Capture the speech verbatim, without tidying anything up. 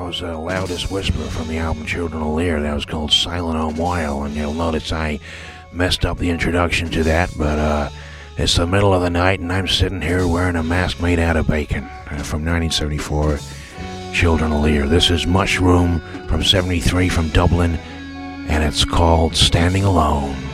was uh, Loudest Whisper from the album Children of Lear. That was called Silent on While, and you'll notice I messed up the introduction to that, but uh, it's the middle of the night, and I'm sitting here wearing a mask made out of bacon uh, from nineteen seventy-four, Children of Lear. This is Mushroom from seventy-three from Dublin, and it's called Standing Alone.